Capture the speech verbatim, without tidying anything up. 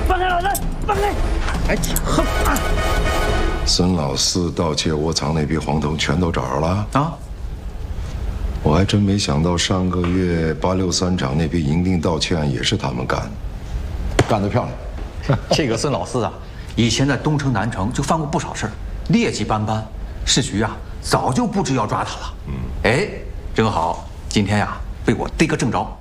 放开老子！放开！ 哎，哼！ 孙老四盗窃窝藏那批黄铜全都找着了啊！ 我还真没想到，上个月八六三厂那批银锭盗窃案也是他们干的，干得漂亮。 这个孙老四啊，以前在东城、南城就犯过不少事儿，劣迹斑斑。市局啊，早就布置要抓他了。嗯，哎，正好今天呀，被我逮个正着。